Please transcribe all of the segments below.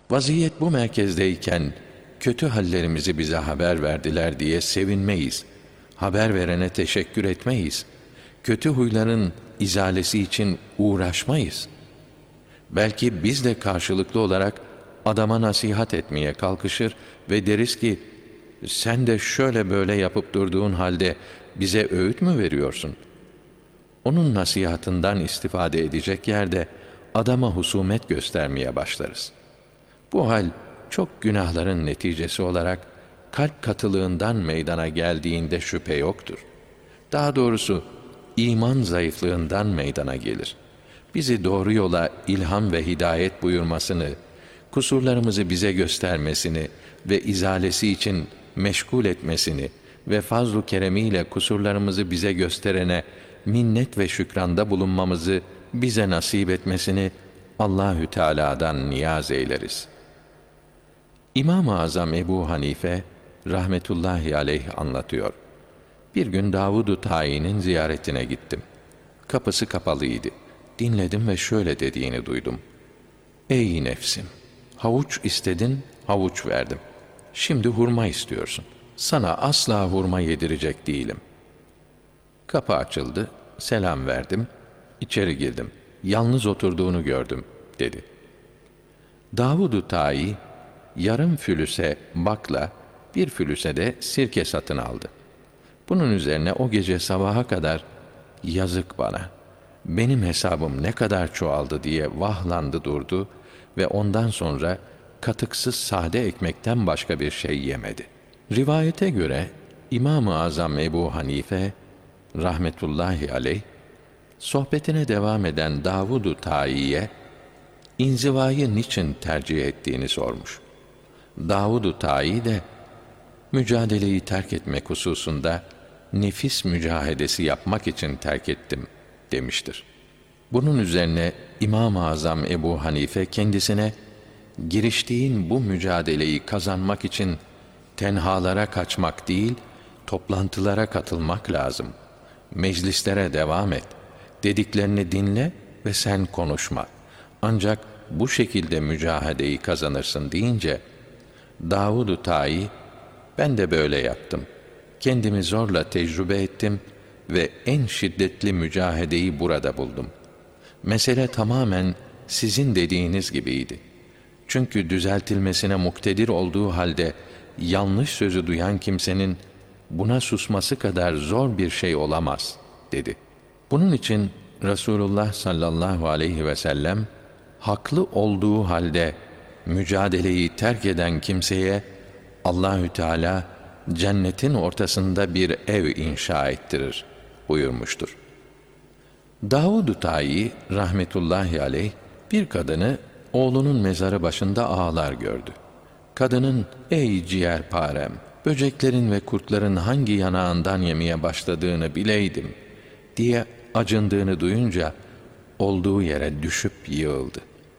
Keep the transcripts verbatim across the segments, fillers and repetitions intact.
Vaziyet bu merkezdeyken kötü hallerimizi bize haber verdiler diye sevinmeyiz. Haber verene teşekkür etmeyiz. Kötü huyların izalesi için uğraşmayız. Belki biz de karşılıklı olarak adama nasihat etmeye kalkışır ve deriz ki, sen de şöyle böyle yapıp durduğun halde bize öğüt mü veriyorsun? Onun nasihatından istifade edecek yerde adama husumet göstermeye başlarız. Bu hal çok günahların neticesi olarak kalp katılığından meydana geldiğinde şüphe yoktur. Daha doğrusu iman zayıflığından meydana gelir. Bizi doğru yola ilham ve hidayet buyurmasını, kusurlarımızı bize göstermesini ve izalesi için meşgul etmesini ve fazl-ı keremiyle kusurlarımızı bize gösterene minnet ve şükranda bulunmamızı bize nasip etmesini Allahü Teala'dan niyaz eyleriz. İmam-ı Azam Ebu Hanife rahmetullahi aleyh anlatıyor. Bir gün Davud-u Tayi'nin ziyaretine gittim. Kapısı kapalıydı. Dinledim ve şöyle dediğini duydum. Ey nefsim! Havuç istedin, havuç verdim. Şimdi hurma istiyorsun. Sana asla hurma yedirecek değilim. Kapı açıldı, selam verdim, içeri girdim. Yalnız oturduğunu gördüm, dedi. Davud-u Tayi, yarım fülüse bakla, bir fülüse de sirke satın aldı. Bunun üzerine o gece sabaha kadar, yazık bana, benim hesabım ne kadar çoğaldı diye vahlandı durdu ve ondan sonra katıksız sade ekmekten başka bir şey yemedi. Rivayete göre İmam-ı Azam Ebu Hanife rahmetullahi aleyh sohbetine devam eden Davud-u Tayi'ye inzivayı niçin tercih ettiğini sormuş. Davud-u Tayi de mücadeleyi terk etmek hususunda nefis mücahedesi yapmak için terk ettim demiştir. Bunun üzerine İmam-ı Azam Ebu Hanife kendisine giriştiğin bu mücadeleyi kazanmak için tenhalara kaçmak değil, toplantılara katılmak lazım. Meclislere devam et. Dediklerini dinle ve sen konuşma. Ancak bu şekilde mücadeleyi kazanırsın deyince, Davud-u Tayi, ben de böyle yaptım. Kendimi zorla tecrübe ettim ve en şiddetli mücadeleyi burada buldum. Mesele tamamen sizin dediğiniz gibiydi. Çünkü düzeltilmesine muktedir olduğu halde yanlış sözü duyan kimsenin buna susması kadar zor bir şey olamaz, dedi. Bunun için Resulullah sallallahu aleyhi ve sellem haklı olduğu halde mücadeleyi terk eden kimseye Allahü Teala cennetin ortasında bir ev inşa ettirir buyurmuştur. Davud-u Tayi rahmetullahi aleyh bir kadını oğlunun mezarı başında ağlar gördü. Kadının, ey ciğerparem, böceklerin ve kurtların hangi yanağından yemeye başladığını bileydim diye acındığını duyunca olduğu yere düşüp yığıldı.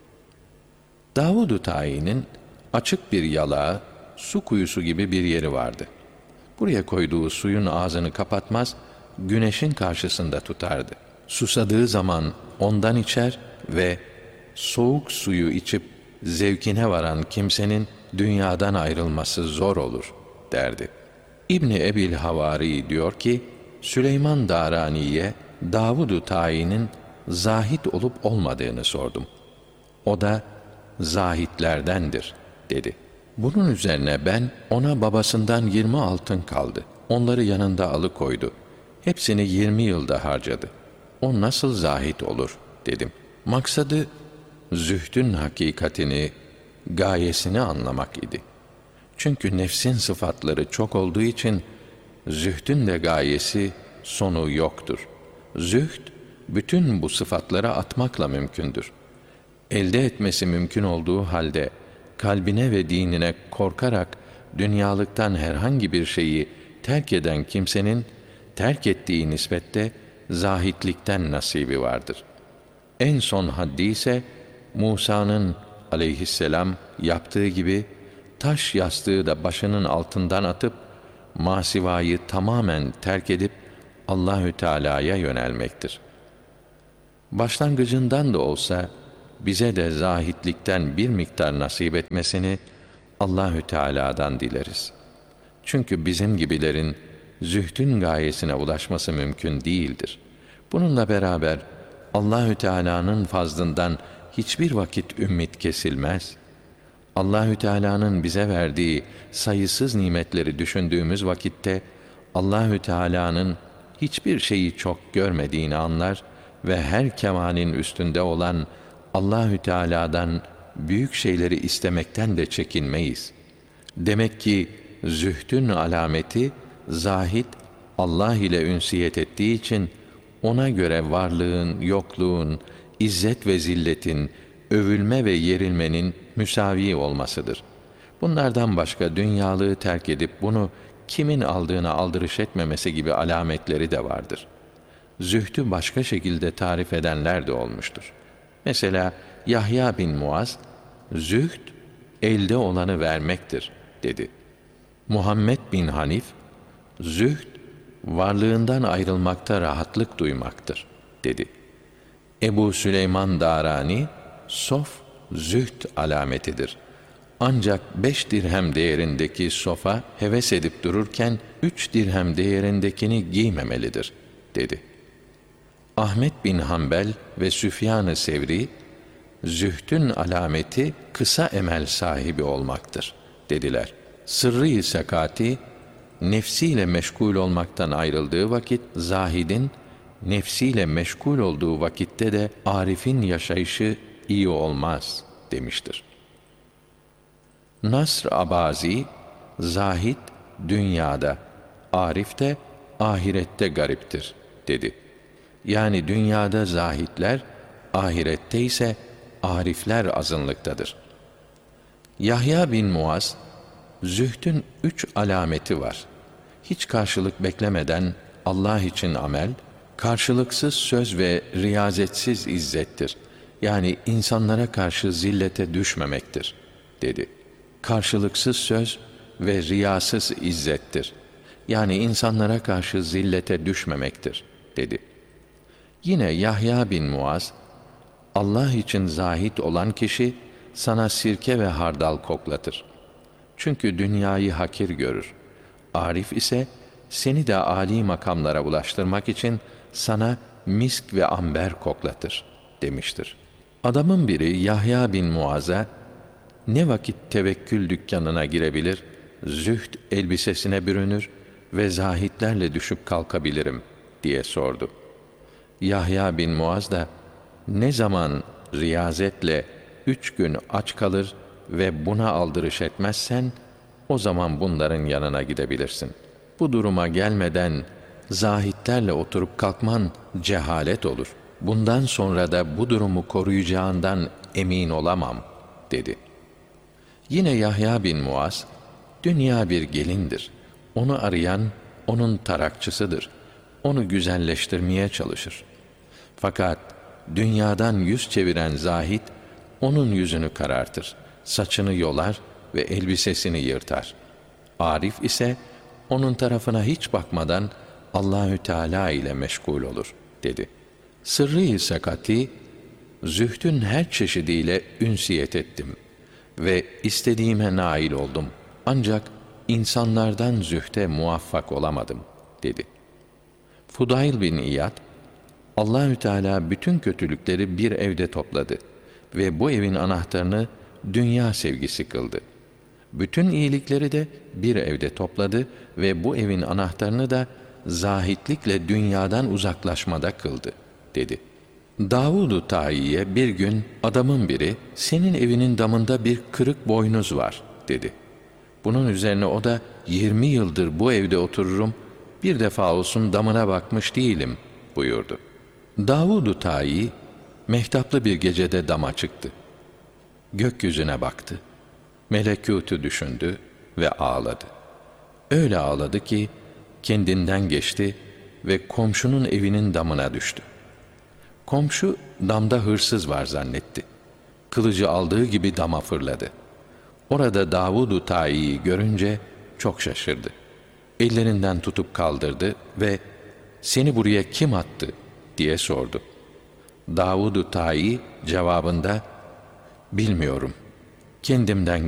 Davud-u Tayi'nin açık bir yalağı, su kuyusu gibi bir yeri vardı. Buraya koyduğu suyun ağzını kapatmaz, güneşin karşısında tutardı. Susadığı zaman ondan içer ve soğuk suyu içip zevkine varan kimsenin dünyadan ayrılması zor olur, derdi. İbni Ebil Havari diyor ki, Süleyman Darani'ye Davud-u Tayi'nin zahit olup olmadığını sordum. O da zahitlerdendir, dedi. Bunun üzerine ben ona babasından yirmi altın kaldı. Onları yanında alıkoydu. Hepsini yirmi yılda harcadı. O nasıl zahit olur, dedim. Maksadı zühdün hakikatini, gayesini anlamak idi. Çünkü nefsin sıfatları çok olduğu için zühdün de gayesi, sonu yoktur. Zühd, bütün bu sıfatlara atmakla mümkündür. Elde etmesi mümkün olduğu halde, kalbine ve dinine korkarak dünyalıktan herhangi bir şeyi terk eden kimsenin, terk ettiği nispette zahitlikten nasibi vardır. En son haddi ise, Musa'nın aleyhisselam yaptığı gibi, taş yastığı da başının altından atıp, masivayı tamamen terk edip, Allahü Teala'ya yönelmektir. Başlangıcından da olsa, bize de zahitlikten bir miktar nasip etmesini Allahü Teala'dan dileriz. Çünkü bizim gibilerin zühdün gayesine ulaşması mümkün değildir. Bununla beraber Allahü Teala'nın fazlından hiçbir vakit ümit kesilmez. Allahü Teala'nın bize verdiği sayısız nimetleri düşündüğümüz vakitte Allahü Teala'nın hiçbir şeyi çok görmediğini anlar ve her kemalin üstünde olan Allahü Teala'dan büyük şeyleri istemekten de çekinmeyiz. Demek ki zühdün alameti zahid Allah ile ünsiyet ettiği için ona göre varlığın, yokluğun, izzet ve zilletin, övülme ve yerilmenin müsavi olmasıdır. Bunlardan başka dünyalığı terk edip bunu kimin aldığına aldırış etmemesi gibi alametleri de vardır. Zühdü başka şekilde tarif edenler de olmuştur. Mesela Yahya bin Muaz, zühd elde olanı vermektir dedi. Muhammed bin Hanif, zühd varlığından ayrılmakta rahatlık duymaktır dedi. Ebu Süleyman Darani, sof zühd alametidir. Ancak beş dirhem değerindeki sofa heves edip dururken üç dirhem değerindekini giymemelidir dedi. Ahmet bin Hanbel ve Süfyan-ı Sevri, zühdün alameti kısa emel sahibi olmaktır dediler. Sırrı-i Sakati, nefsiyle meşgul olmaktan ayrıldığı vakit zahidin, nefsiyle meşgul olduğu vakitte de arifin yaşayışı iyi olmaz demiştir. Nasr Abazi, zahid dünyada, arif de ahirette gariptir dedi. Yani dünyada zahitler, ahirette ise arifler azınlıktadır. Yahya bin Muaz, zühdün üç alameti var. Hiç karşılık beklemeden Allah için amel, karşılıksız söz ve riyazetsiz izzettir. Yani insanlara karşı zillete düşmemektir dedi. Karşılıksız söz ve riyasız izzettir. Yani insanlara karşı zillete düşmemektir dedi. Yine Yahya bin Muaz, Allah için zahid olan kişi sana sirke ve hardal koklatır. Çünkü dünyayı hakir görür. Arif ise seni de âli makamlara ulaştırmak için sana misk ve amber koklatır demiştir. Adamın biri Yahya bin Muaz'a ne vakit tevekkül dükkanına girebilir, zühd elbisesine bürünür ve zahitlerle düşüp kalkabilirim diye sordu. Yahya bin Muaz da ne zaman riyazetle üç gün aç kalır ve buna aldırış etmezsen o zaman bunların yanına gidebilirsin. Bu duruma gelmeden zahitlerle oturup kalkman cehalet olur. Bundan sonra da bu durumu koruyacağından emin olamam dedi. Yine Yahya bin Muaz, dünya bir gelindir. Onu arayan onun tarakçısıdır. Onu güzelleştirmeye çalışır. Fakat dünyadan yüz çeviren zahid onun yüzünü karartır, saçını yolar ve elbisesini yırtar. Arif ise onun tarafına hiç bakmadan Allahü Teala ile meşgul olur dedi. Sırrı-i Sakati, zühdün her çeşidiyle ünsiyet ettim ve istediğime nail oldum. Ancak insanlardan zühde muvaffak olamadım dedi. Fudayl bin İyad, Allahü Teala bütün kötülükleri bir evde topladı ve bu evin anahtarını dünya sevgisi kıldı. Bütün iyilikleri de bir evde topladı ve bu evin anahtarını da zahitlikle dünyadan uzaklaşmada kıldı dedi. Davud-u Tayi'ye bir gün adamın biri, senin evinin damında bir kırık boynuz var dedi. Bunun üzerine o da, yirmi yıldır bu evde otururum, bir defa olsun damına bakmış değilim buyurdu. Davud-u Tayi, mehtaplı bir gecede dama çıktı. Gökyüzüne baktı, melekûtü düşündü ve ağladı. Öyle ağladı ki, kendinden geçti ve komşunun evinin damına düştü. Komşu, damda hırsız var zannetti. Kılıcı aldığı gibi dama fırladı. Orada Davud-u Tayi'yi görünce çok şaşırdı. Ellerinden tutup kaldırdı ve seni buraya kim attı diye sordu. Davud-u Tayi cevabında bilmiyorum. Kendimden